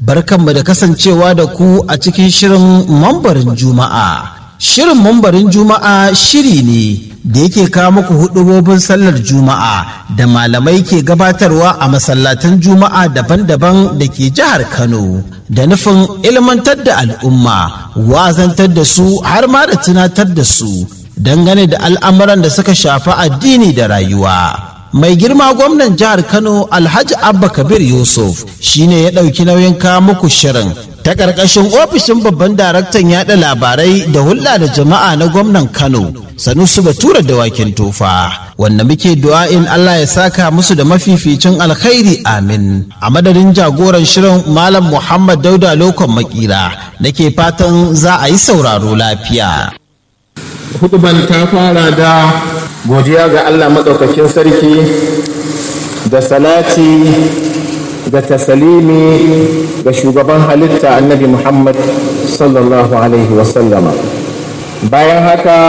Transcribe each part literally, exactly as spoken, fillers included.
barkanmu da kasancewa da ku a cikin shirin mambarin Juma'a. Shirin mambarin Juma'a shiri ne da yake kawo muku hudubobin sallar Juma'a da malamai ke gabatarwa a masallatan Juma'a daban-daban da ke jihar Kano da nufin ilmantar da al'umma, wazantar da su har ma da tunatar da su dangane da al'amuran da suka shafi addini da rayuwa. Mai girma gwamnan jihar Kano Alhaji Abba Kabir Yusuf shine ya ɗauki nauyin kawo muku shirin ta ƙarƙashin ofishin babban daraktan yaɗa labarai da hulɗa da jama'a na gwamnan Kano Sanusi Batura Dawakin Tofa, wanda muke du'a'in Allah ya saka musu da mafificin alkhairi amin. A madadin jagoran shirin Malam Muhammad Dauda Lokon Makira nake fatan za a yi sauraro lafiya. Hutuban ta fara da godiya ga Allah maɗaukakin sarki da salati da tasalimi ga shugaban halitta annabi Muhammad sallallahu alaihi wasallama. Bayan haka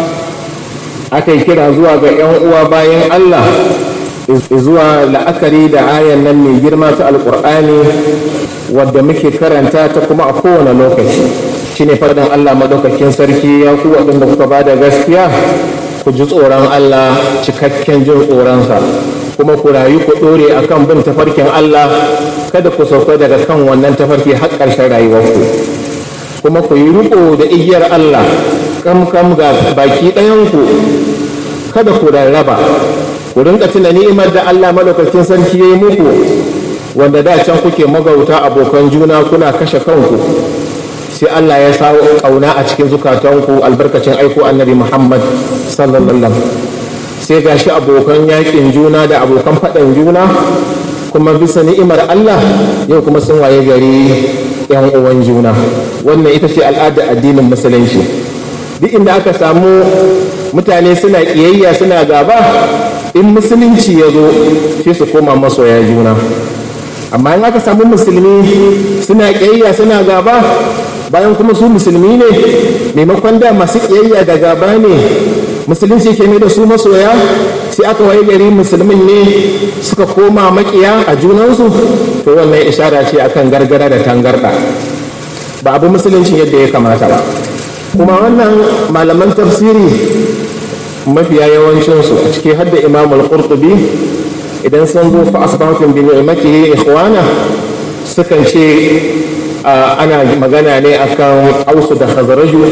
aka yi kira zuwa ga 'yan uwa bayan Allah zuwa la'akari da ayan nan mai girma ta alƙur'ani wadda muke karanta ta kuma a kowane lokaci. Shine faɗin Allah madaukakin sarki, ya ku waɗanda kuka ba da gaskiya ku ji tsoron Allah cikakken jin tsoronsa, kuma ku rayu ku ɗore a kan bin tafarkin Allah, kada ku sauka daga kan wannan tafarki har ƙarshen rayuwarku, kuma ku yi riƙo da igiyar Allah kam kam ga baki ɗayanku, kada ku rarraba, ku rinka tuna ni'imar da Allah madaukakin sarki ya yi muku, wanda da can kuke magauta abokan juna kuna kashe kanku, sai Allah ya sa ƙauna a cikin zukatanku albarkacin aiko annabi Muhammad sallallahu alaihi wasallam. Sai gashi abokan yakin juna da abokan faɗan juna kuma bisa ni'imar Allah yau kuma sun waye gari yan uwan juna. Wannan ita ce al'adar addinin musulunci. Duk inda aka samu mutane suna ƙiyayya suna gaba, in musulunci ya zo sai su koma masoya juna. Amma in aka samu musulmi suna ƙiyayya suna gaba, bayan kuma su musulmi ne, maimakon da masu ƙiyayya da gaba ne musulunci ke mai da su masoya, sai aka waye gari musulmin ne suka koma maƙiya a junansu, to wannan ishara ce akan gargara da tangarɗa, ba abu musulunci yadda ya kamata ba. Kuma wannan malaman tafsiri mafiya yawancinsu a ciki hadda Imam al-Qurtubi idan sun zo fa asbahtum bi ni'matihi ikhwana sukan ce ana magana ne akan Ausu da Khazraju,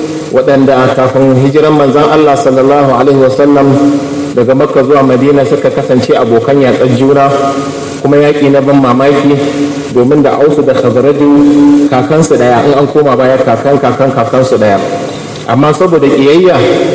waɗanda kafin hijiran manzon Allah sallallahu alaihi wasallam daga Makka zuwa Madina suka kasance abokan yaƙar juna, kuma yaƙi na ban mamaki domin da Ausu da Khazraju kakansu ɗaya, in an koma baya kakan kakan kakansu ɗaya, amma saboda ƙiyayya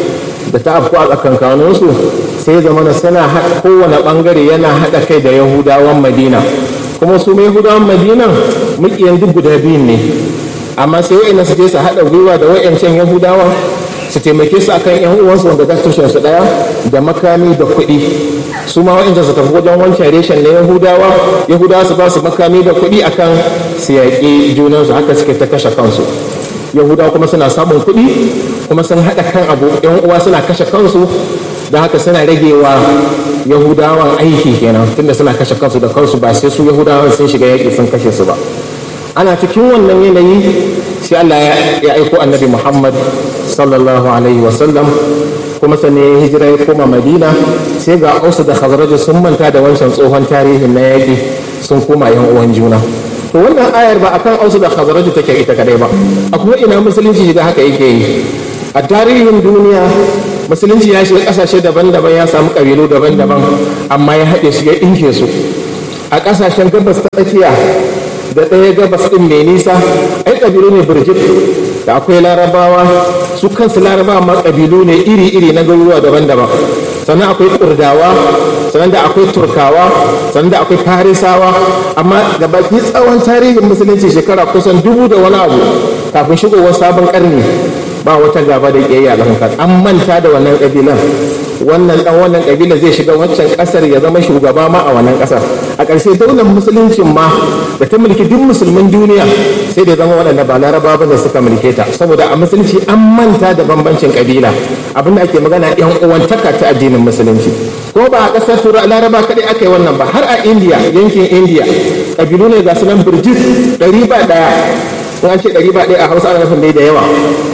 da ta afku a tsakankaninsu sai zamana suna kowane ɓangare yana haɗa kai da Yahudawan Madina, kuma su mai Yahudawan Madina mukiyan duk guda biyun ne, amma sai wa'ina su je su haɗa gwiwa da wa'yancan Yahudawa su taimake su akan yan uwansu wanda za su tushen su ɗaya da makami da kuɗi, su ma wa'yancan su tafi wajen wancan reshen na Yahudawa, Yahudawa su ba su makami da kuɗi akan su yaƙi junansu, haka suke ta kashe kansu. Yahudawa kuma suna samun kuɗi kuma sun haɗa kan abu yan uwa suna kashe kansu, don haka suna ragewa Yahudawan aiki kenan, tunda suna kashe kansu da kansu ba sai su Yahudawan sun shiga yaƙi sun kashe su ba. Ana cikin wannan yanayi sai Allah ya aiko annabi Muhammad sallallahu alaihi wasallam, kuma sane ya hijira ya koma Madina, sai ga Ausu da Khazraj sun manta da wancan tsohon tarihin na yaƙi sun koma yan uwan juna. To wannan ayar ba akan Ausu da Khazraj take ita kadai ba, akwai ina musulunci da haka yake yi. A tarihin duniya musulunci ya shiga ƙasashe daban-daban, ya samu ƙabilu daban-daban, amma ya haɗe su ya ɗinke su. A ƙasashen gabas ta tsakiya da ɗaya gabas ɗin mai nisa, ai ƙabilu ne birjit, da akwai larabawa, su kansu larabawa ma ƙabilu ne iri-iri na garuruwa daban-daban, sannan akwai kurdawa, sannan da akwai turkawa, sannan da akwai farisawa, amma gabaki tsawon tarihin musulunci shekara kusan dubu da wani abu kafin shigowar sabon ƙarni ba wata gaba da ƙiyayya da hankali, an manta da wannan ƙabilan. Wannan ɗan wannan ƙabila zai shiga waccan ƙasar ya zama shugaba ma a wannan ƙasar. A ƙarshe daular musuluncin ma da ta mulki duk musulmin duniya sai da zama waɗanda ba laraba ba da suka mulke ta, saboda a musulunci an manta da bambancin ƙabila, abinda ake magana yan uwantaka ta addinin musulunci. Ko ba a ƙasar tura laraba kaɗai aka yi wannan ba, har a indiya, yankin indiya ƙabilu ne ga su nan birjit ɗari ba ɗaya, in an ce ɗari ba ɗaya a Hausa ana nufin dai da yawa.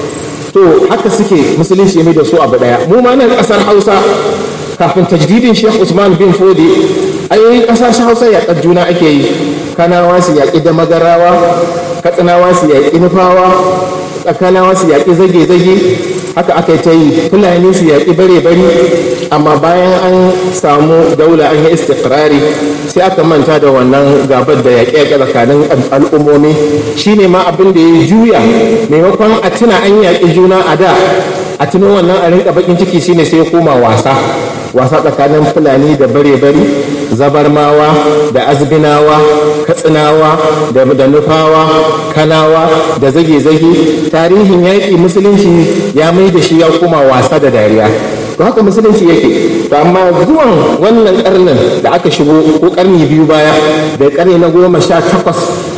To haka suke musulunci ne da su abu ɗaya. Mu ma nan ƙasar Hausa kafin tajdidin Sheikh Usman bin Fodi ayoyin ƙasashen Hausa yaƙar juna ake yi. Kanawa su yaƙi da magarawa, Katsinawa su yaƙi nufawa, tsakanawa su yaƙi zage-zage, haka aka yi ta yi. Fulani su yaƙi bare-bari, amma bayan an samu daula an yi istiqrari sai aka manta da wannan gabar da yaƙe-yaƙe tsakanin al'ummomi. Shine ma abin da ya juya, maimakon a tuna an yaƙi juna a da, a tuno wannan a rinka bakin ciki shine sai ya koma wasa wasa tsakanin Fulani da bare-bari, zabarmawa da azbinawa, katsinawa da nufawa, kanawa da zage-zage. Tarihin yaƙi musulunci ya mai da shi ya koma wasa da dariya. To haka musulunci yake. To amma zuwan wannan karnin da aka shigo ko karni biyu baya, da karni na goma sha takwas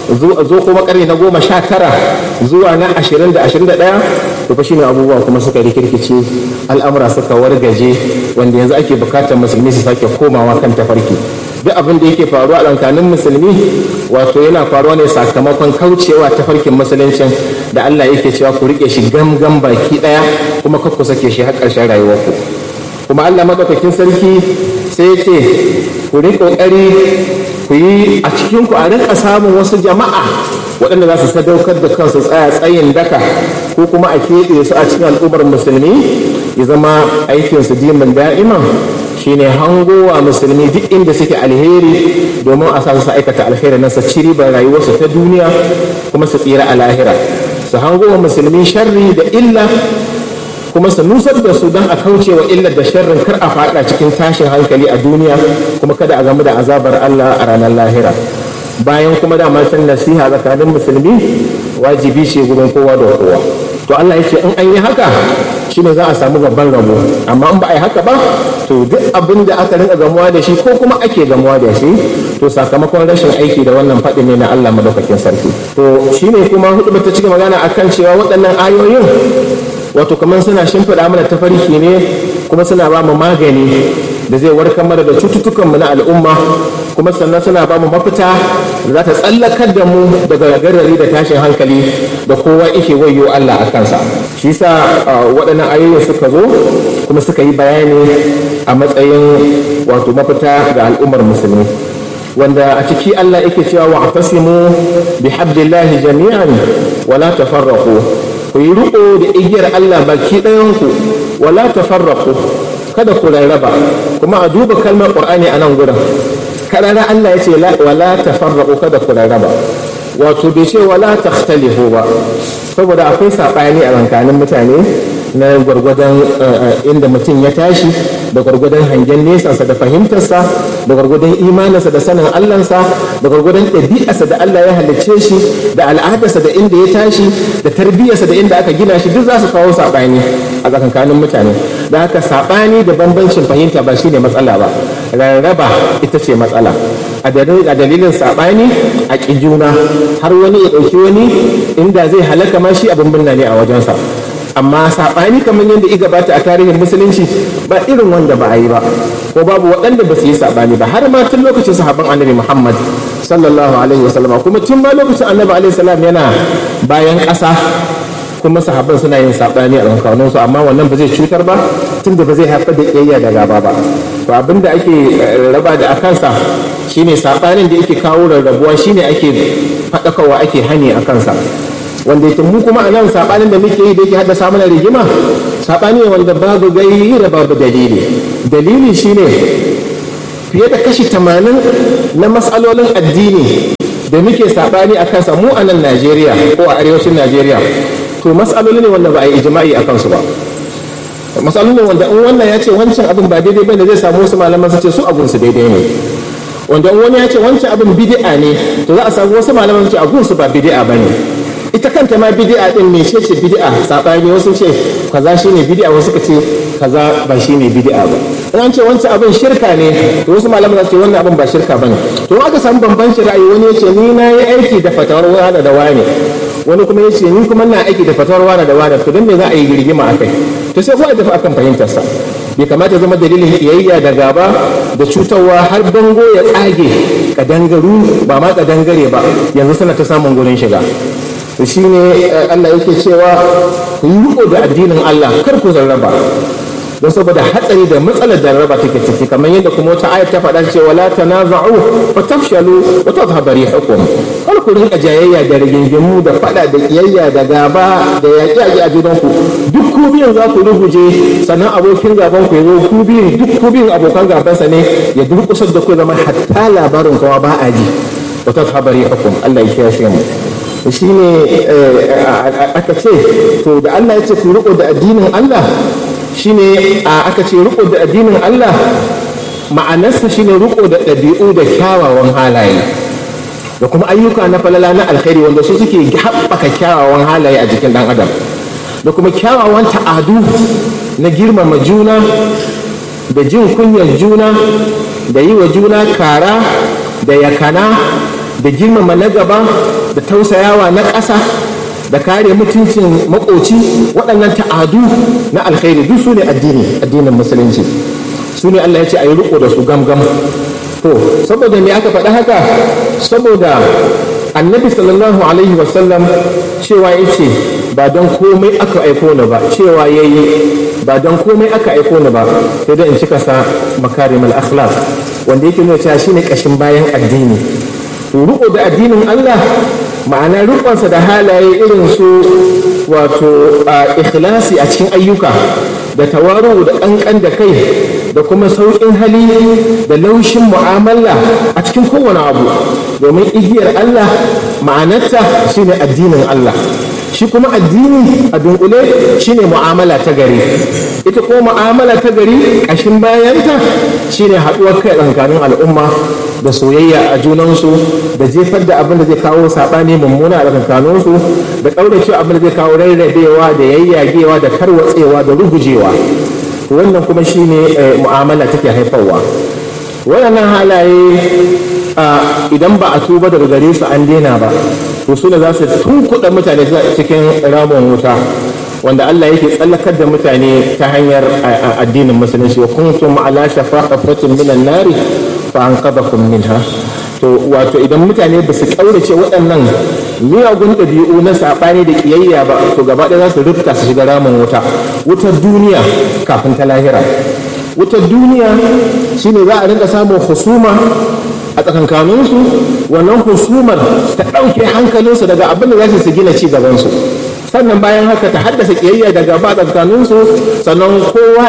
zo kuma karni na goma sha tara zuwa na ashirin da ashirin da ɗaya, to fa shine abubuwa kuma suka rikirkice, al'amura suka wargaje, wanda yanzu ake bukatar musulmi su sake komawa kan tafarki. Duk abin da yake faruwa a tsakanin musulmi wato yana faruwa ne sakamakon kaucewa tafarkin musuluncin da Allah yake cewa ku rike shi gam-gam baki daya kuma kar ku sake shi har ƙarshen rayuwarku. Kuma Allah madaukakin sarki sai ya ce ku riƙe ƙoƙari ku yi a cikin ku a rinka samun wasu jama'a waɗanda za su sadaukar da kansu tsaya tsayin daka, ko kuma a keɓe su a cikin al'ummar musulmi ya zama aikinsu dimin da'iman shine hangowa musulmi duk inda suke alheri domin a sa su aikata alheri nan su ci ribar rayuwarsu ta duniya kuma su tsira a lahira. Su hangowa musulmi sharri da illa kuma su nusar da su don a kauce wa illar da sharrin, kar a faɗa cikin tashin hankali a duniya kuma kada a gamu da azabar Allah a ranar lahira. Bayan kuma da matan nasiha tsakanin musulmi wajibi ce gurin kowa da kowa. To Allah ya ce in an yi haka shine za a samu babban rabo, amma in ba a yi haka ba to duk abin da aka rinka gamuwa da shi ko kuma ake gamuwa da shi to sakamakon rashin aiki da wannan faɗi ne na Allah madaukakin sarki. To shine kuma hudu ta cikin magana akan cewa waɗannan ayoyin wato kamar suna shimfiɗa mana tafarki ne kuma suna ba mu magani da zai warkar mana da cututtukanmu na al'umma, kuma sannan suna ba mu mafita da za ta tsallakar da mu daga garari da tashin hankali da kowa yake wayo Allah a kansa. Shi yasa waɗannan ayoyin suka zo kuma suka yi bayani a matsayin wato mafita ga al'ummar musulmi, wanda a ciki Allah yake cewa wa atasimu bi hablillahi jami'an wa la tafarraqu, ku yi riƙo da igiyar Allah baki ɗayanku wala tafarraqu, kada ku rarraba. Kuma a duba kalmar Qur'ani a nan gurin karara Allah ya ce wala tafarraqu, kada ku rarraba, wato bai ce wala takhtalifu ba, saboda akwai saɓani a tsakanin mutane na gwargwadon inda mutum ya tashi, da gwargwadon hangen nesansa da fahimtarsa, da gwargwadon imaninsa da sanin Allahnsa, da gwargwadon ɗabi'arsa da Allah ya halicce shi, da al'adarsa da inda ya tashi, da tarbiyyarsa da inda aka gina shi, duk za su kawo saɓani a tsakanin mutane. Da haka saɓani da bambancin fahimta ba shine matsala ba, rarraba ita ce matsala. A dalilin saɓani a ƙi juna, har wani ya ɗauki wani inda zai halaka ma shi abin birna ne a wajensa. Amma saɓani kamar yadda i gabata a tarihin musulunci ba irin wanda ba a yi ba, ko babu waɗanda ba su yi saɓani ba, har ma tun lokacin sahabban annabi Muhammad sallallahu alaihi wasallam, kuma tun ma lokacin annabi alaihi salam yana bayan ƙasa kuma sahabban suna yin saɓani a tsakaninsu, amma wannan ba zai cutar ba tun da ba zai haifar da ƙiyayya da gaba ba. To abin da ake raba da akansa shine saɓanin da yake kawo rarrabuwa, shine ake faɗakarwa, ake hani a kansa, wanda yake mu kuma a nan saɓanin da muke yi da yake haddasa mana rigima, saɓani ne wanda babu gaira babu dalili. Dalili shine fiye da kashi tamanin na matsalolin addini da muke saɓani a kansa mu a nan Najeriya ko a arewacin Najeriya, to matsaloli ne wanda ba a yi ijma'i a kansu ba. Matsaloli ne wanda in wannan ya ce wancan abin ba daidai bane, zai samu wasu malaman su ce su abin su daidai ne, wanda in wani ya ce wancan abin bid'a ne, to za a samu wasu malaman su ce abin su ba bid'a bane. Ita kanta ma bid'a din me ce ce bid'a, sabani wasu ce kaza shine bid'a, wasu ka ce kaza ba shine bid'a ba. In an ce wancan abin shirka ne, to wasu malaman su ce wannan abin ba shirka bane. To aka samu bambancin ra'ayi, wani ya ce ni na yi aiki da fatawar wani da wani, wani kuma ya ce ni kuma na aiki da fatawar wani da wani, to don me za a yi rigima a kai? To sai kowa ya tafi akan fahimtarsa. Bai kamata zama dalilin kiyayya da gaba da da cutarwa har bango ya tsage, kadangaru ba ma kadangare ba yanzu suna ta samun gurin shiga. to shine Allah yake cewa ku yi riko da addinin Allah, kar ku zarraba, don saboda hatsari da matsalar da raba take ciki, kamar yadda kuma wata ayat ta faɗa cewa la tanaza'u fa tafshalu wa tadhhabu rihukum. Kar ku rinka jayayya da rigingimu da faɗa da kiyayya da gaba da yaƙi a gidanku, duk ku biyun za ku ruguje, sannan abokin gaban ku yazo ku biyun duk ku biyun abokan gabansa ne ya durƙusar da ku zama hatta labarin kuma ba a ji. wa tadhhabu rihukum, Allah ya kiyashe mu. shi ne aka ce to da Allah ya ce ku riko da addinin Allah, shine aka ce riko da addinin Allah ma'anarsa shine riko da ɗabi'u da kyawawan halaye da kuma ayyuka na falala na alkhairi wanda su suke haɓaka kyawawan halaye a jikin ɗan adam, da kuma kyawawan ta'adu na girmama juna da jin kunyar juna da yi wa juna kara da yakana da girmama na gaba da tausayawa na ƙasa da kare mutuncin makoci. Waɗannan ta'adu na alkhairi duk su ne addini addinin musulunci, su ne Allah ya ce a yi riko da su gamgam. To saboda me aka faɗi haka? Saboda annabi sallallahu alaihi wasallam cewa ya ce ba don komai aka aiko ni ba, cewa ya yi ba don komai aka aiko ni ba sai da in cika sa makarimul akhlaq, wanda yake nuna cewa shine kashin bayan addini. To riko da addinin Allah ma'ana rukunsa da halaye irin su wato ikhlasi a cikin ayyuka da tawaru da ƙanƙan da kai da kuma sauƙin hali da laushin mu'amala a cikin kowane abu, domin igiyar Allah ma'anarta shine addinin Allah. Shi kuma addini a dunkule shine mu'amala ta gari, ita kuma mu'amala ta gari ƙashin bayanta shine haɗuwar kai tsakanin al'umma da soyayya a junansu, da jefar da abin da zai kawo saɓani mummuna a tsakaninsu, da ƙaurace abin da zai kawo rarrabewa da yayyagewa da tarwatsewa da rugujewa. Wannan kuma shine mu'amala take haifarwa. Waɗannan halaye idan ba a tuba daga gare su an daina ba, to su ne za su tunkuɗa mutane cikin ramin wuta, wanda Allah yake tsallakar da mutane ta hanyar addinin musulunci. wa kuntum ala shafa hafratin minan nari fa anqadhakum minha. to wato idan mutane ba su kaurace waɗannan miyagun ɗabi'u na saɓani da ƙiyayya ba, to gaba ɗaya za su rufta su shiga ramin wuta, wutar duniya kafin ta lahira. Wutar duniya shine za a rinka samun husuma a tsakankaninsu, wannan husumar ta ɗauke hankalinsu daga abin da za su gina ci gabansu, sannan bayan haka ta haddasa ƙiyayya da gaba a tsakaninsu, sannan kowa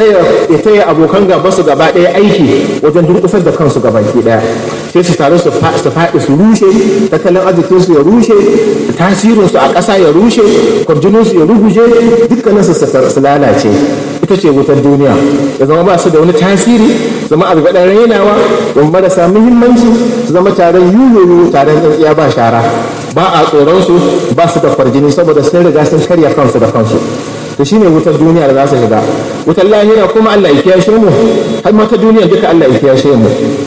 ya taya abokan gaba su gaba ɗaya aiki wajen durƙusar da kansu gabaki ɗaya, sai su taru su faɗi su rushe, tattalin arzikinsu ya rushe, tasirinsu a ƙasa ya rushe, kwarjininsu ya ruguje, dukkaninsu su lalace. Ita ce wutar duniya, ya zama ba su da wani tasiri, zama abu gaɗan rainawa, don marasa muhimmanci, su zama taron yuyuru, taron tsintsiya ba shara, ba a tsoronsu, ba su da kwarjini saboda sun riga sun karya kansu da kansu. To shine wutar duniya da za su shiga. Wutar lahira kuma Allah ya kiyashe mu, har ma ta duniya duka Allah ya kiyashe mu.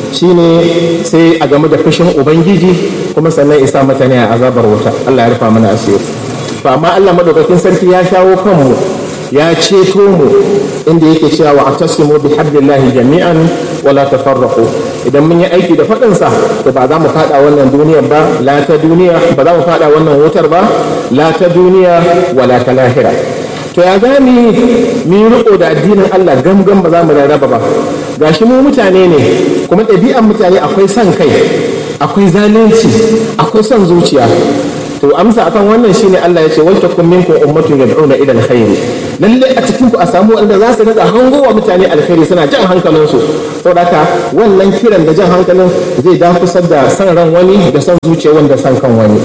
Shine sai a game da fushin ubangiji, kuma sannan isa mata ne a azabar wuta. Allah ya rufa mana asiri. To amma Allah madaukakin sarki ya shawo kanmu, ya ceto mu, inda yake cewa wa atasimu bi hablillahi jami'an wala tafarraqu. Idan mun yi aiki da faɗinsa, to ba za mu faɗa wannan duniyar ba, la ta duniya, ba za mu faɗa wannan wutar ba, la ta duniya wala ta lahira. To ya za mu yi riko da addinin Allah gamgam, ba za mu rarraba ba. Gashi mu mutane ne, kuma ɗabi'an mutane akwai son kai, akwai zalunci, akwai son zuciya. To amsa akan wannan shine Allah ya ce wal takum minkum ummatun yad'una ila alkhair. Lalle a cikin ku a samu wanda za su rika hangowa mutane alkhairi, suna jan hankalin su. Saboda haka wannan kiran da jan hankalin zai dakusar da san ran wani da san zuciya wanda san kan wani.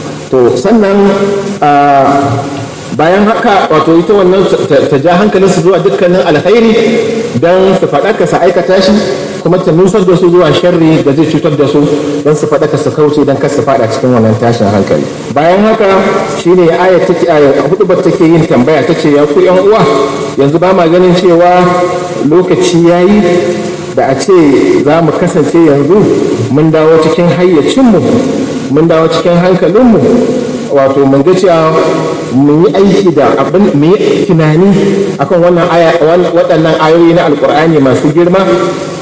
To sannan bayan haka wato ita wannan ta ja hankalin su zuwa dukkanin alkhairi don su faɗaka su aikata shi, kuma ta nusar da su zuwa sharri da zai cutar da su don su faɗaka su kauce don kar su faɗa cikin wannan tashin hankali. Bayan haka shine ayat take ayat hudubar take yin tambaya, tace ya ku yan uwa, yanzu ba ma ganin cewa lokaci yayi da a ce za mu kasance yanzu mun dawo cikin hayyacinmu, mun dawo cikin hankalinmu, wato mun ga cewa mun yi aiki da abin, mun yi tunani akan wannan aya, waɗannan ayoyi na alkur'ani masu girma,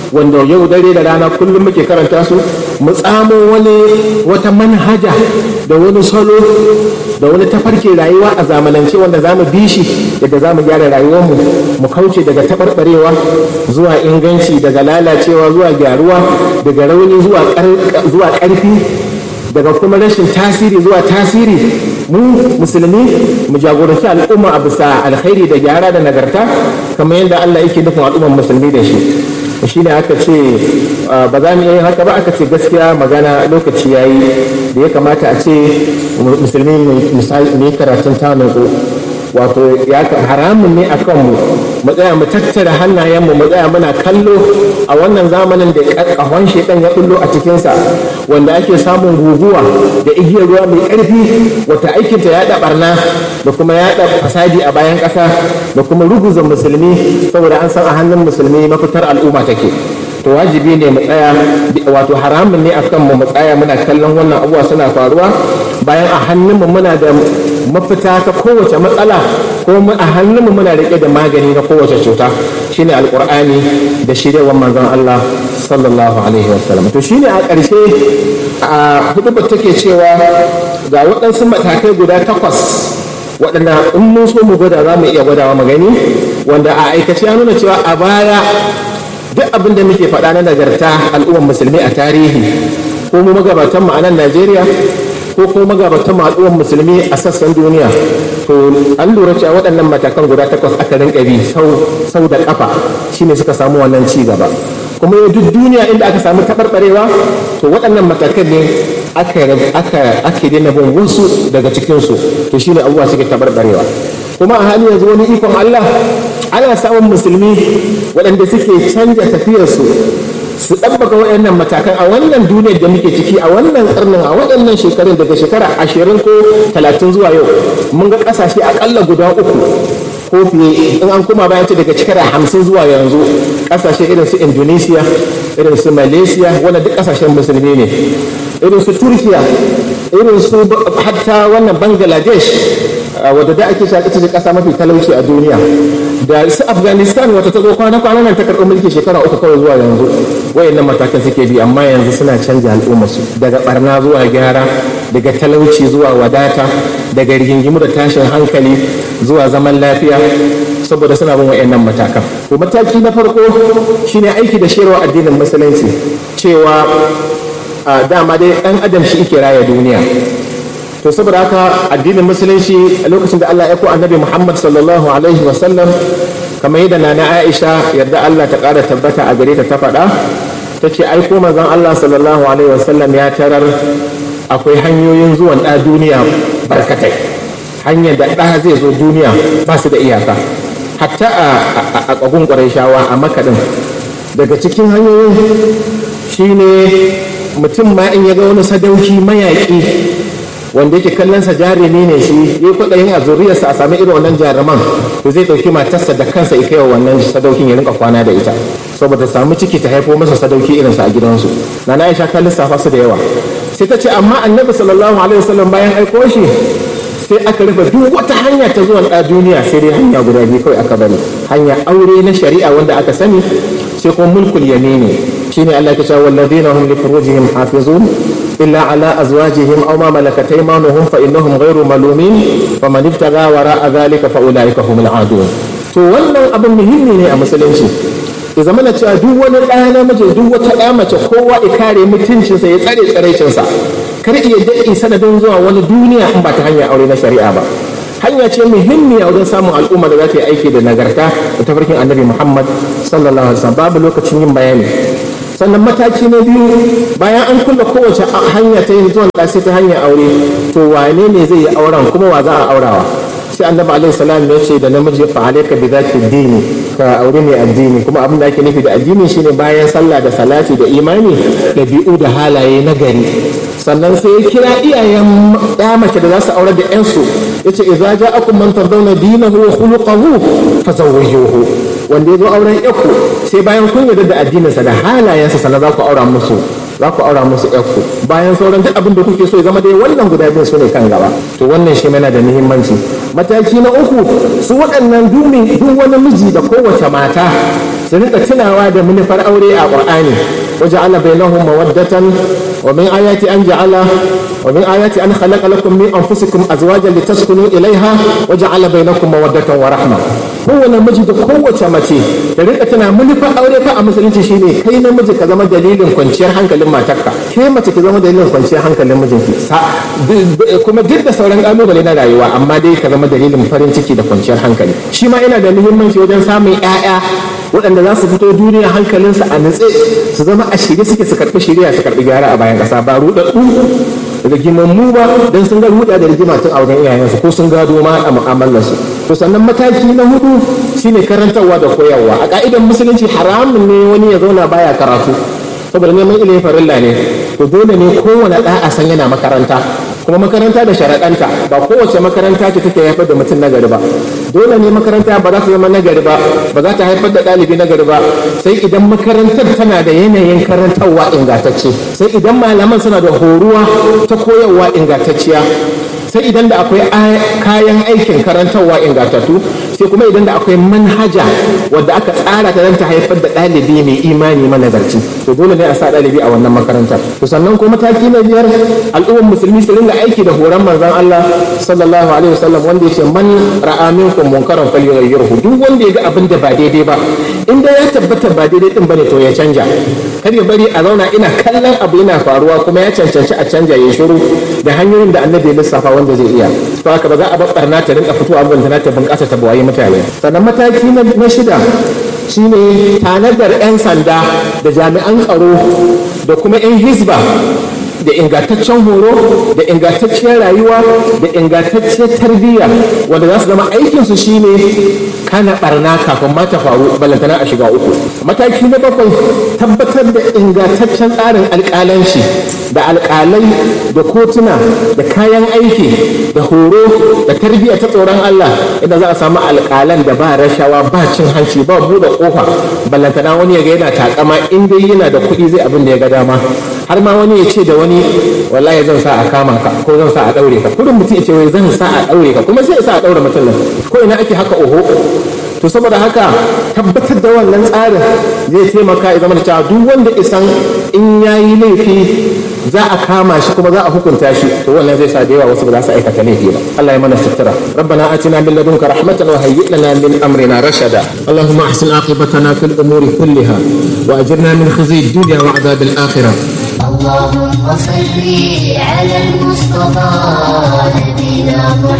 wanda yau dare da rana kullum muke karanta su, mu tsamo wani wata manhaja da wani salo da wani tafarki rayuwa a zamanance wanda za mu bi shi yadda za mu gyara rayuwarmu mu kauce daga taɓarɓarewa zuwa inganci, daga lalacewa zuwa gyaruwa, daga rauni zuwa ƙarfi, daga kuma rashin tasiri zuwa tasiri. Mu musulmi mu jagoranci al'umma a bisa alkhairi da gyara da nagarta kamar yadda Allah yake nufin al'umman musulmi da shi. Shi ne aka ce ba za mu yi haka ba, aka ce gaskiya magana lokaci ya yi da ya kamata a ce musulmi mai karatun tanutsu, wato ya haramun ne a kanmu mu tsaya mu tattara hannayenmu mu tsaya muna kallo a wannan zamanin da ƙahon shaidan ya bullo a cikinsa, wanda ake samun guguwa da igiyar ruwa mai ƙarfi wata aikinta ya da barna da kuma ya da fasadi a bayan ƙasa da kuma ruguza musulmi, saboda an san a hannun musulmi mafitar al'umma take. To wajibi ne mu tsaya, wato haramun ne akan mu mu tsaya muna kallon wannan abubuwa suna faruwa bayan a hannunmu muna da mafita ta kowace matsala, ko a hannunmu muna rike da magani na kowace cuta, shine alqur'ani da shiryawar manzon Allah sallallahu alaihi wasallam. To shine a ƙarshe a hudubar take cewa ga waɗansu matakai guda takwas waɗanda in mun so mu gwada za mu iya gwadawa magani, wanda a aikace ya nuna cewa a baya duk abin da muke faɗa na nagarta al'ummar musulmi a tarihi, ko mu magabatan mu a nan Najeriya ko kuma magabatan mu al'ummar musulmi a sassan duniya, to an lura cewa waɗannan matakan guda takwas aka rinka bi sau da ƙafa, shine suka samu wannan ci gaba. Kuma yau duk duniya inda aka samu taɓarɓarewa, to waɗannan matakan ne ake daina bin wasu daga cikinsu, to shine abubuwa suke taɓarɓarewa. Kuma a halin yanzu wani ikon Allah ana samun musulmi waɗanda suke canja tafiyarsu su ɗabbaka waɗannan matakan a wannan duniyar da muke ciki, a wannan ƙarnin, a waɗannan shekarun daga shekara ashirin ko talatin zuwa yau mun ga ƙasashe aƙalla guda uku ko fiye, in an kuma bayan daga shekara hamsin zuwa yanzu ƙasashe irin su Indonesia, irin su Malaysia, wanda duk ƙasashen musulmi ne, irin su Turkiya, irin su hatta wannan Bangladesh wadda da ake shaƙi ta ƙasa mafi talauci a duniya, da su Afghanistan wata ta zo kwana-kwana nan ta karɓi mulki shekara uku kawai zuwa yanzu. Wayannan matakan suke bi, amma yanzu suna canja al'ummarsu daga barna zuwa gyara, daga talauci zuwa wadata, daga rigingimu da tashin hankali zuwa zaman lafiya, saboda suna bin wayannan matakan. To mataki na farko shine aiki da shirwa addinin musulunci, cewa dama dai ɗan adam shi yake raya duniya. To saboda haka addinin musulunci a lokacin da Allah ya ko annabi Muhammad sallallahu alaihi wasallam, kamar yadda nana Aisha yarda Allah ta ƙara tabbata a gare ta ta faɗa, ta ce ai ko manzon Allah sallallahu alaihi wasallam ya tarar akwai hanyoyin zuwan ɗa duniya barkatai, hanyar da ɗa zai zo duniya ba su da iyaka, hatta a ƙagun Qurayshawa a Makka din. Daga cikin hanyoyin shine mutum ma in ya ga wani sadauki mayaƙi wanda yake kallon sa jarumi ne shi, ya kwaɗayin a zuriyarsa a sami irin wannan jaruman, to zai ɗauki matarsa da kansa ya kai wa wannan sadaukin ya rinka kwana da ita, saboda samu ciki ta haifo masa sadauki irinsa a gidansu. Nana Aisha ta lissafa su da yawa, sai ta ce amma annabi sallallahu alaihi wasallam bayan aiko shi sai aka rufe duk wata hanya ta zuwan ɗa duniya, sai dai hanya guda biyu kawai aka bari, hanya aure na shari'a wanda aka sani, sai kuma mulkul yamini, shine Allah ya ce wallazina hum li furujihim hafizun illa ala azwajihim aw ma malakat aymanuhum fa innahum ghayru malumin faman ibtaga wara'a dhalika fa ulaika humul aadun. To wannan abin muhimmi ne a musulunci, ya zama na cewa duk wani ɗaya namiji, duk wata ɗaya mace, kowa ya kare mutuncinsa, ya tsare tsaraicinsa, kar iya daɗi sanadin zuwa wani duniya in ba ta hanyar aure na shari'a ba. Hanya ce muhimmiya wajen samun al'umma da za ta yi aiki da nagarta da tafarkin annabi Muhammad sallallahu alaihi wasallam. Babu lokacin yin bayani. Sannan mataki na biyu, bayan an kulle kowace hanya ta yin zuwan ɗa sai ta hanyar aure, to wane ne zai yi auren kuma wa za a aurawa? Sai annabi alaihi salam ya ce da namiji fa alayka bi zati dini, ka aure mai addini. Kuma abin da ake nufi da addini shine bayan sallah da salati da imani, ɗabi'u da halaye na gari. Sannan sai ya kira iyayen ya mace da za su aure da ƴansu, ya ce idza ja'akum man tardawna dinahu wa khuluquhu fazawwijuhu. Wanda ya zo auren ƴarku sai bayan kun yarda da addininsa da halayensa sannan za ku aura musu za ku aura musu ƴarku bayan sauran duk abin da kuke so ya zama dai wannan guda biyu su ne kan gaba. To wannan shi yana da muhimmanci. Mataki na uku, su waɗannan dumi duk wani miji da kowace mata su rika tunawa da manufar aure a Qur'ani. waja'ala bainahum mawaddatan wa min ayati an ja'ala wa min ayati an khalaqa lakum min anfusikum azwajan litaskunu ilayha waja'ala bainakum mawaddatan wa rahma. kowane miji da kowace mace da rika tana manufar aure fa a musulunci shine kai namiji ka zama dalilin kwanciyar hankalin matarka, ke mace ki zama dalilin kwanciyar hankalin mijinki, kuma duk da sauran kalubale na rayuwa amma dai ka zama dalilin farin ciki da kwanciyar hankali. Shi ma yana da muhimmanci wajen samun 'ya'ya waɗanda za su fito duniya hankalinsu a nutse, su zama a shirye suke su karɓi shirya su karɓi gyara a bayan ƙasa, ba ruɗaɗɗu rigimammu ba don sun ga ruɗa da rigima tun a wajen iyayensu ko sun gado ma a mu'amalarsu. To sannan mataki na hudu shine karantarwa da koyarwa. A ka'idan musulunci haramun ne wani ya zauna baya karatu saboda neman ilimin farilla ne. To dole ne kowane ɗa a san yana makaranta, kuma makaranta da sharaɗanta, ba kowace makaranta ce take haifar da mutum nagari ba. Dole ne makaranta ba za ta zama nagari ba, ba za ta haifar da ɗalibi nagari ba sai idan makarantar tana da yanayin karantarwa ingantacce, sai idan malaman suna da horuwa ta koyarwa ingantacciya, sai idan da akwai kayan aikin karantarwa ingantattu, sai kuma idan da akwai manhaja wadda aka tsara ta don ta haifar da ɗalibi mai imani manazarci. To dole ne a sa ɗalibi a wannan makarantar. To sannan kuma mataki na biyar, al'ummar musulmi su ringa aiki da horon manzon Allah sallallahu alaihi wasallam wanda yake man ra'a minkum munkaran falyughayyirhu. Duk wanda ya ga abin da ba daidai ba, in dai ya tabbata ba daidai din bane to ya canja. Kar ya bari a zauna ina kallon abu yana faruwa kuma ya cancanci a canja, ya shiru da hanyoyin da annabi ya lissafa wanda zai iya. To haka ba za a bar barna ta rinka fitowa abin da ta bunƙasa ta buwaye mutane. Sannan mataki na shida shine tanadar 'yan sanda da jami'an tsaro da kuma 'yan hizba da ingantaccen horo da ingantacciyar rayuwa da ingantacciyar tarbiyya wanda za su zama aikinsu shine kana barna kafin ma ta faru balantana a shiga uku. Mataki na bakwai, tabbatar da ingantaccen tsarin alƙalanci da alƙalai da kotuna da kayan aiki da horo da tarbiyya ta tsoron Allah, idan za a samu alƙalan da ba rashawa ba cin hanci ba buɗe ƙofa balantana wani ya ga yana takama in dai yana da kuɗi zai abin da ya ga dama, har ma wani ya ce da wani wallahi zan sa a kama ka ko zan sa a daure ka. Kudin mutum ya ce wai zan sa a daure ka kuma sai ya sa a daure mutum nan, ko ina ake haka oho. To saboda haka tabbatar da wannan tsarin zai taimaka ya zama da cewa duk wanda isan in yayi laifi za a kama shi kuma za a hukunta shi, to wannan zai sa da yawa wasu ba za su aikata laifi ba. Allah ya mana sutura. Rabbana atina min ladunka rahmatan wa hayyi lana min amrina rashada. Allahumma ahsin aqibatana fil umuri kulliha wa ajirna min khizyi ad-dunya wa adhab al-akhirah. اللهم صل على المصطفى نبينا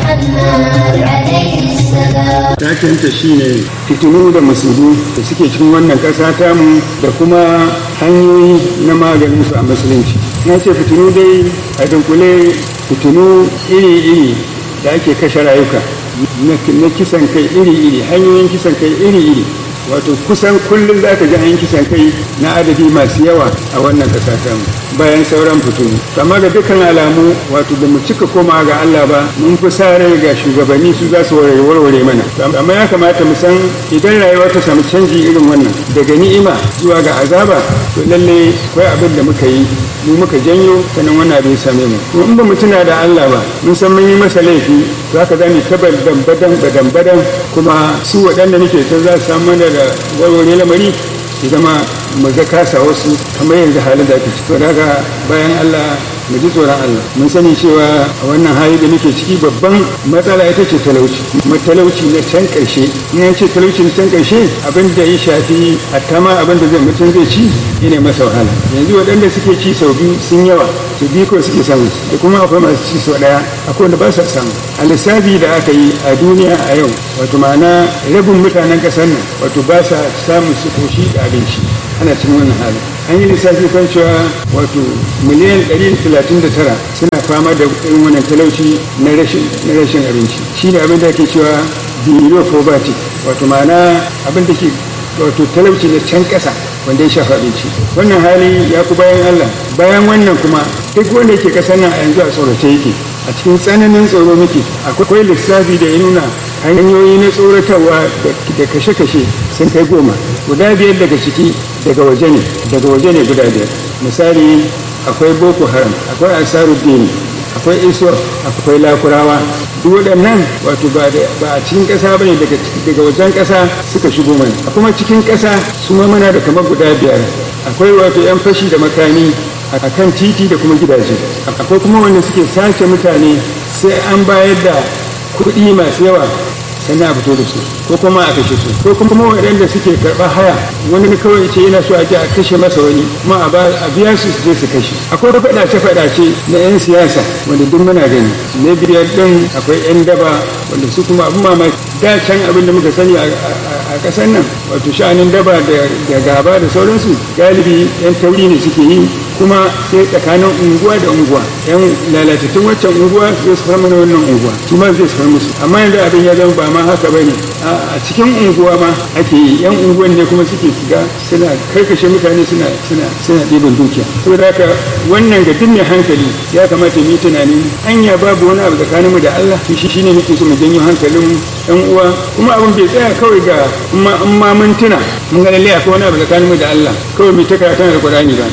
محمد عليه السلام. Takenta shine fitinu da masibu da suke cikin wannan ƙasa tamu da kuma hanyoyi na maganin su a musulunci. Na ce fitinu dai a dunkule fitinu iri-iri da ake kashe rayuka na kisan kai iri-iri, hanyoyin kisan kai iri-iri. Wato kusan kullum za ka ji an kisan kai na adadi masu yawa a wannan ƙasa tamu bayan sauran fitinu. Kama ga dukkan alamu wato da mu cika koma ga Allah ba, mun fi sa rai ga shugabanni su za su warware mana. Amma ya kamata mu san idan rayuwa ta samu canji irin wannan daga ni'ima zuwa ga azaba, to lalle akwai abin da muka yi mu muka janyo sanan wannan abin same mu. Kuma in ba mu tuna da Allah ba, mun san mun yi masa laifi, za ka zami ta badan badan badan badan, kuma su waɗanda muke ta za su samu da warware lamari su zama mu ga kasa wasu kamar yanzu halin da ake ciki. Daga bayan Allah mu ji tsoron Allah, mun sani cewa a wannan hali da muke ciki babban matsala ita ce talauci, kuma talauci na can ƙarshe. In an ce talauci na can ƙarshe, abin da ya shafi hatta ma abin da zai mutum zai ci yana masa wahala. Yanzu waɗanda suke ci sau biyu sun yawa, su biyu ko suke samu, da kuma akwai masu ci sau ɗaya, akwai wanda ba sa samu. A lissafi da aka yi a duniya a yau, wato ma'ana rabin mutanen ƙasar nan wato ba sa samun su koshi da abinci, ana cikin wannan hali. An yi lissafi kan cewa wato miliyan ɗari da talatin da tara suna fama da irin wannan talauci na rashin abinci. Shi ne abin da ake cewa below poverty, wato ma'ana abin da ke wato talauci na can ƙasa wanda ya shafa abinci. Wannan hali ya ku bayan Allah. Bayan wannan kuma duk wanda yake ƙasar nan a yanzu a tsorace yake, a cikin tsananin tsoro muke. Akwai lissafi da ya nuna hanyoyi na tsoratarwa da kashe-kashe sun kai goma. Guda biyar daga ciki daga waje ne daga waje ne guda biyar. Misali akwai Boko Haram, akwai Ansaruddin, akwai Iswa, akwai Lakurawa. Duk waɗannan wato ba a cikin ƙasa bane, daga wajen ƙasa suka shigo mana. A kuma cikin ƙasa su ma mana da kamar guda biyar. Akwai wato 'yan fashi da makami a kan titi da kuma gidaje. Akwai kuma wanda suke sace mutane sai an bayar da kuɗi masu yawa sannan a fito da su, ko kuma a kashe su, ko kuma waɗanda suke karɓar haya wani kawai ce yana so a je a kashe masa wani kuma a biya su su je su kashe. Akwai faɗace-faɗace na 'yan siyasa wanda duk muna gani. Na biyar ɗin akwai 'yan daba wanda su kuma abin mamaki da can abin da muka sani a ƙasar nan wato sha'anin daba da gaba da sauransu galibi 'yan tauri ne suke yi, kuma sai tsakanin unguwa da unguwa 'yan lalatattun waccan unguwa zai su farma na wannan unguwa su ma zai su farma musu. Amma yanzu abin ya zama ba ma haka bane, a cikin unguwa ma ake yi, 'yan unguwan ne kuma suke shiga suna karkashe mutane suna suna suna ɗiban dukiya. Saboda haka wannan ga duk mai hankali ya kamata mu yi tunanin anya babu wani abu tsakanin mu da Allah. Shi shine muke so mu janyo hankalin 'yan uwa, kuma abin bai tsaya kawai ga in ma mun tuna mun ga lalle akwai wani abu tsakanin mu da Allah kawai mu ta karatun alqur'ani ba.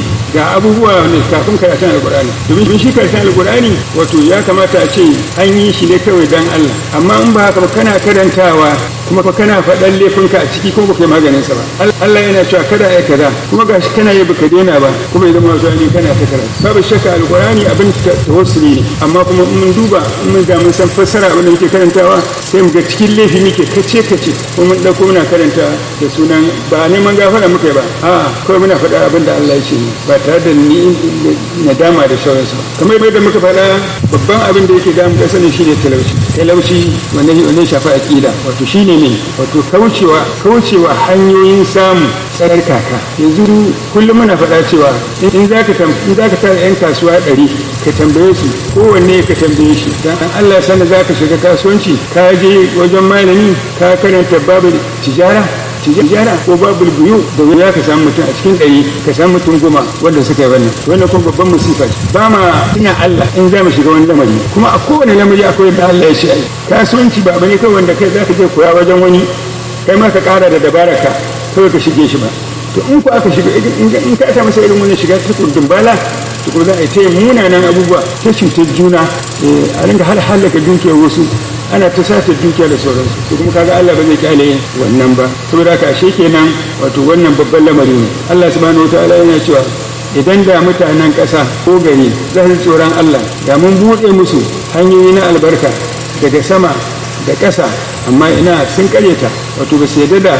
Ga abubuwa ne kafin karatun alqur'ani, domin shi karatun alqur'ani wato ya kamata a ce an yi shi ne kawai dan Allah. Amma in ba haka ba kana karantawa kuma kana faɗan laifinka a ciki kuma baka yi maganin sa ba. Allah yana cewa kada ai kaza kuma gashi kana yi baka daina ba kuma idan ma zuwa ne kana ta karatu. Babu shakka alqur'ani abin tawassuli ne, amma kuma mun duba mun ga mun san fassara abin da muke karantawa sai mu ga cikin laifi muke kace kace kuma mun dauko muna karanta da sunan ba neman gafara muka yi ba, a'a kawai muna faɗa abin da Allah ya ce ba tare da ni nadama da sauransu ba. Kamar yadda muka faɗa babban abin da yake damu ƙasar shi ne talauci. Talauci wanda ya shafi aƙida, wato shi ne ne wato kaucewa kaucewa hanyoyin samu tsarkaka. Yanzu kullum muna faɗa cewa in za ka in za ka tara 'yan kasuwa ɗari ka tambaye su kowanne ka tambaye shi dan Allah sana za ka shiga kasuwanci ka je wajen malami ka karanta babu tijara tijara ko babu biyu da wuya ka samu mutum a cikin ɗari ka samu mutum goma wanda suka yi wannan wannan kuma babban musifa ce. Ba ma ina Allah in za mu shiga wani lamari, kuma a kowane lamari akwai da Allah ya ce ai kasuwanci ba bane kawai wanda kai za ka je koya wajen wani kai ma ka ƙara da dabaraka kawai ka shige shi ba. To in ku aka shiga in ka ta masa irin wannan shiga ta kundin bala to ko za a yi ta munanan abubuwa ta cutar juna, a ringa hal halaka dukiyar wasu, ana ta sata dukiya da sauransu. To kuma kaga Allah ba zai kyale wannan ba. Saboda haka ashe kenan wato wannan babban lamari ne. Allah subhanahu wataala yana cewa idan da mutanen ƙasa ko gari za su tsoron Allah da mun buɗe musu hanyoyi na albarka daga sama da ƙasa, amma ina sun karyata wato ba su yarda da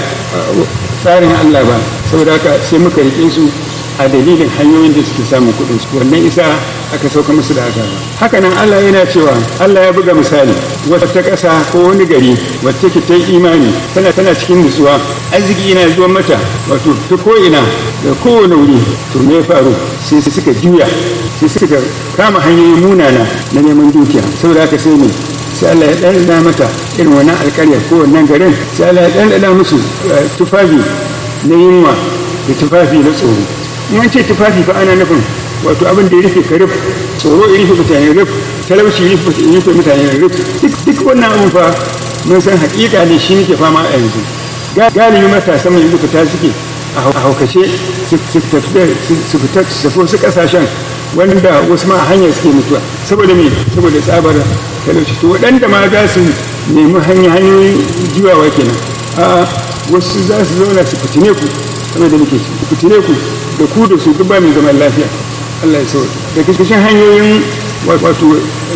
tsarin Allah ba. Saboda haka sai muka rike su a dalilin hanyoyin da suke samun kuɗin su, wannan isa aka sauka musu da azaba. Haka nan Allah yana cewa Allah ya buga misali wata ƙasa ko wani gari wacce ke ta imani tana tana cikin nutsuwa, arziki yana zuwa mata wato ta ko ina da kowane wuri. To me ya faru? Sai suka juya, sai suka kama hanyoyin munana na neman dukiya. Saboda haka sai ne sai Allah ya ɗanɗana mata irin wannan alƙaryar ko wannan garin, sai Allah ya ɗanɗana musu tufafi na yunwa da tufafi na tsoro. In an ce tufafi fa ana nufin wato abin da ya rufe ka ruf, tsoro ya rufe mutane ruf, talauci ya rufe mutane ruf. Duk wannan abin fa mun san haƙiƙa ne shi muke fama a yanzu. Galibi matasa mai yanzu fita suke a haukace su fita su tafi wasu ƙasashen wanda wasu ma a hanyar suke mutuwa saboda me saboda tsabar talauci. To waɗanda ma za su nemi hanyoyin juyawa kenan, a wasu za su zauna su fitine ku saboda muke su fitine ku da ku da su duk ba mai zaman lafiya. Allah ya sauke. Da kashin hanyoyin wato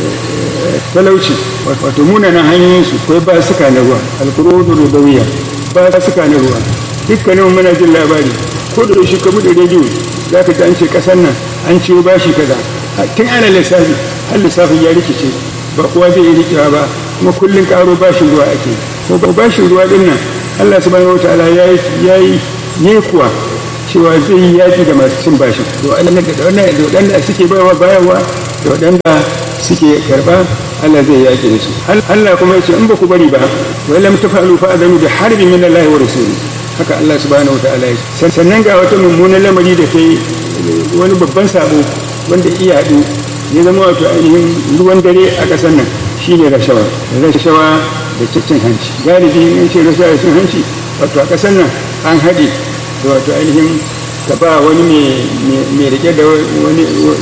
talauci wato munanan hanyoyin su kai ba suka na ruwa, alkurodu rubawiya ba suka na ruwa. Dukkanin muna jin labari ko da shi ka buɗe rediyo za ka ji an ce ƙasar nan an ciwo bashi kaza, tun ana lissafi har lissafin ya rikice ba kowa zai yi rikewa ba, kuma kullum ƙaro bashin ruwa ake. ko bashin ruwa din nan Allah subhanahu wataala ya yi ne kuwa cewa zai yi yaƙi da masu cin bashin, da waɗanda suke bayarwa bayarwa da waɗanda suke karɓa Allah zai yaƙi da su. Allah kuma ya ce in ba ku bari ba wa lam tafalu fa adanu bi harbi min Allah wa rasuli. Haka Allah subhanahu wataala ya ce. Sannan ga wata mummunan lamari da ta yi wani babban sabo wanda iya haɗu ya zama wato ainihin ruwan dare a ƙasar nan shine rashawa rashawa da cin hanci. Galibi in ce rashawa da cin hanci wato a ƙasar nan an haɗe wato ainihin ka ba wani mai rike da wani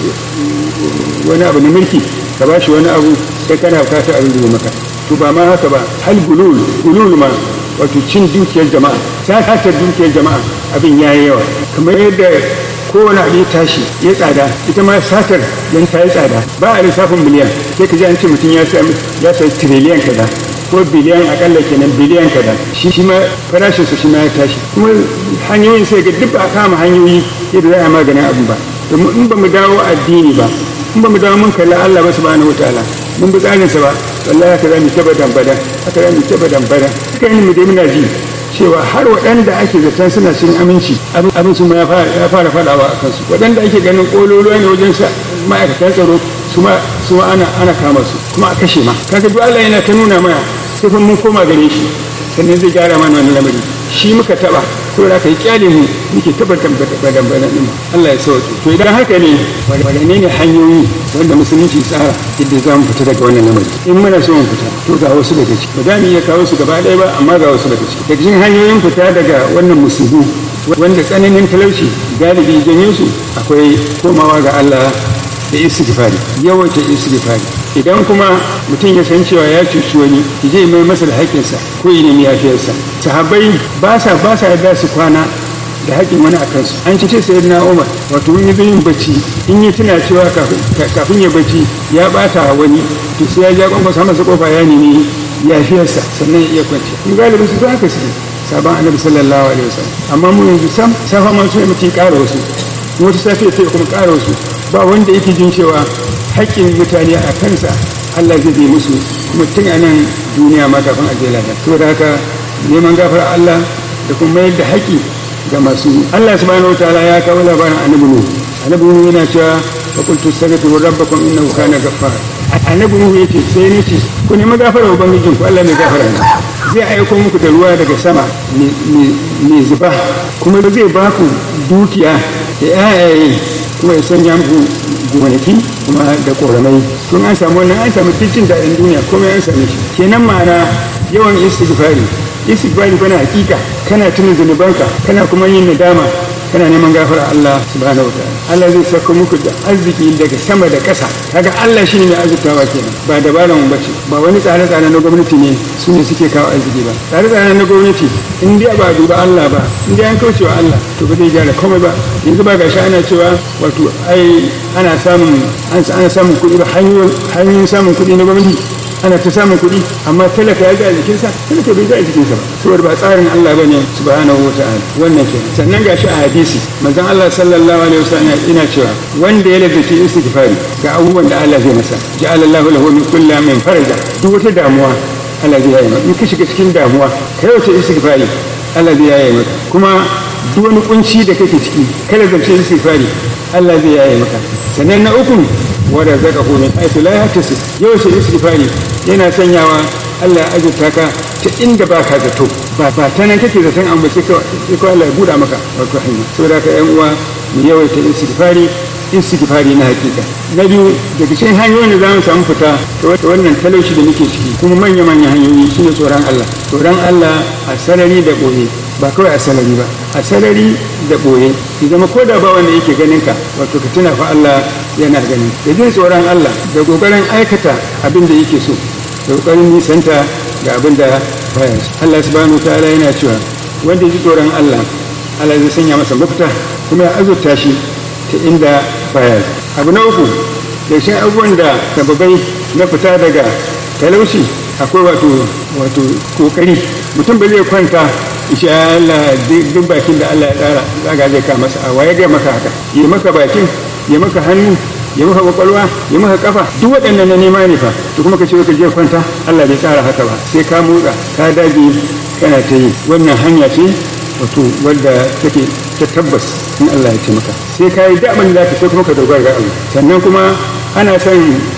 wani abu na mulki ka ba shi wani abu sai kana bukatar abin da maka to ba ma haka ba hal gulul gulul ma wato cin dukiyar jama'a satar dukiyar jama'a abin yayi yawa kamar yadda kowane abu ya tashi ya tsada ita ma satar yan ta yi tsada ba a lissafin miliyan sai ka ji an ce mutum ya sai tiriliyan kaza ko biliyan akalla kenan biliyan kaza shi shi ma farashin su shi ma ya tashi kuma hanyoyin sai ga duk ba a kama hanyoyi yadda za a maganin abu ba domin in ba mu dawo addini ba in ba mu dawo mun kalli Allah ba subhanahu wataala mun bi tsarin sa ba wallahi haka za mu taba dambadan haka za mu taba dambadan haka ne mu dai muna ji cewa har waɗanda ake zaton suna cikin aminci abin su ma ya fara faɗawa a kansu waɗanda ake ganin ƙololuwa ne wajen sa ma'aikatan tsaro su ma ana ana kama su kuma a kashe ma kaga duk Allah yana ta nuna mana sai fa mun koma gare shi sannan zai gyara mana wannan lamari shi muka taba saboda ka yi kyale mu muke tabbatar da badan din Allah ya sauke to idan haka ne wadanne ne hanyoyi wanda musulunci tsara yadda za mu fita daga wannan lamari in muna so mu fita to ga wasu daga ciki ba za mu iya kawo su gaba ɗaya ba amma ga wasu daga ciki daga cikin hanyoyin fita daga wannan musibu wanda tsananin talauci galibi janyo su akwai komawa ga Allah da istighfari yawaita istighfari idan kuma mutum ya san cewa ya cuci wani je mai masa da haƙƙinsa ko ya nemi yafiyarsa sahabbai ba sa ba sa yarda su kwana da haƙƙin wani a kansu an ce sayyidina Umar wato wani zai yin bacci in yi tuna cewa kafin ya bacci ya bata wani to sai ya ja kwankwasa masa kofa ya nemi yafiyarsa sannan ya iya kwanciya in galibin su haka suke sabon annabi sallallahu alaihi wasallam amma mu yanzu sam safa ma sai mutum ƙara wasu wata safiya sai kuma ƙara wasu ba wanda yake jin cewa haƙƙin mutane a kansa Allah zai bi musu kuma tun a nan duniya ma kafin a je lahira saboda haka neman gafara Allah da kuma mayar da haƙƙi ga masu Allah subhanahu wataala ya kawo labarin annabi Nuhu annabi Nuhu yana cewa fa qultu astaghfiru rabbakum innahu kana ghaffara annabi Nuhu yace sai ne ce ku nemi gafara ubangijin ku Allah mai gafara ne zai aiko muku da ruwa daga sama mai zuba kuma zai ba ku dukiya da yayaye kuma ya sanya muku gonaki kuma da koramai tun an samu wannan an samu cikin daɗin duniya kuma an same shi kenan ma'ana yawan istighfari istighfari kana hakika kana tuna zunubanka kana kuma yin nadama kana neman gafara Allah subhanahu wataala Allah zai saka muku da arziki daga sama da ƙasa kaga Allah shine mai arzikawa kenan ba dabaran mu bace ba wani tsare-tsare na gwamnati ne su ne suke kawo arziki ba tsare-tsare na gwamnati in dai ba duba Allah ba in dai an kaucewa Allah to ba zai gyara komai ba yanzu ba gashi ana cewa wato ai ana samun ana samun kuɗi ba hanyoyin samun kuɗi na gwamnati ana ta samun kuɗi amma talaka ya ga a jikinsa talaka bai ga a jikinsa ba saboda ba tsarin Allah bane subhanahu wata'ala wannan kenan sannan gashi a hadisi manzon Allah sallallahu alaihi wasallam yana cewa wanda ya ladace istighfari ga abubuwan da Allah zai masa ja'alallahu lahu min kulli min faraja duk wata damuwa Allah zai yi maka in ka shiga cikin damuwa kai wace istighfari Allah zai yi maka kuma duk wani kunci da kake ciki kada zance istighfari Allah zai yi maka sannan na uku wadda zaka min aitu la yahtasib yau shi istighfari yana sanyawa Allah ya azurta ka ta inda baka zato ba ba ta nan kake zaton an bace ka ko Allah ya buɗa maka wato hanya saboda ka yan uwa mu yawaita istighfari istighfari na hakika na biyu daga cikin hanyoyin da zamu samu fita ta wannan talauci da muke ciki kuma manya manyan hanyoyi shine tsoron Allah tsoron Allah a sarari da boye ba kawai a sarari ba a sarari da boye ki zama ko da ba wanda yake ganin ka wato ka tuna fa Allah yana ganin da jin tsoron Allah da kokarin aikata abin da yake so da kokarin nisanta ga abin da baya so Allah subhanahu wataala yana cewa wanda ji tsoron Allah Allah zai sanya masa mafita kuma ya azurta shi ta inda baya abu na uku da shi abubuwan da sababai na fita daga talauci akwai wato wato kokari mutum ba zai kwanta ishe Allah duk bakin da Allah ya tsara zaga zai kama masa a waye ga maka haka yi maka bakin ya maka hannu ya maka kwakwalwa ya maka kafa duk waɗannan na nema ne fa to kuma ka ce ka je kwanta Allah bai tsara haka ba sai ka motsa ka dage kana ta yi wannan hanya ce wato wadda take ta tabbas in Allah ya ce maka sai ka yi da abin da ka sai kuma ka dogara ga Allah sannan kuma ana son